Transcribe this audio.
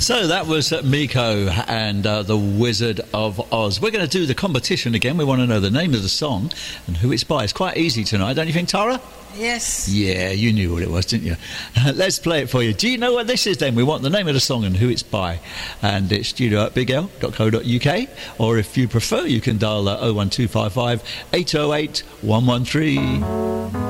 So that was Miko and The Wizard of Oz. We're going to do the competition again. We want to know the name of the song and who it's by. It's quite easy tonight, don't you think, Tara? Yes. Yeah, you knew what it was, didn't you? Let's play it for you. Do you know what this is then? We want the name of the song and who it's by. And it's studio@bigl.co.uk. Or if you prefer, you can dial 01255 808 113.